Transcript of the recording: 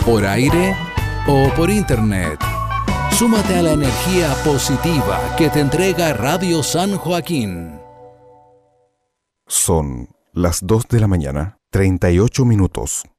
por aire o por internet. Súmate a la energía positiva que te entrega Radio San Joaquín. Son las 2 de la mañana, 38 minutos.